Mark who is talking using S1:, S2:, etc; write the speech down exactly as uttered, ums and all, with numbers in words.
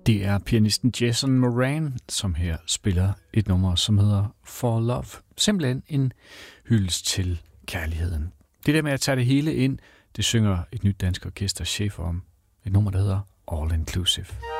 S1: Det er pianisten Jason Moran, som her spiller et nummer, som hedder For Love. Simpelthen en hyldest til kærligheden. Det der med at tage det hele ind, det synger et nyt dansk orkester Schäfer om. Et nummer, der hedder All Inclusive.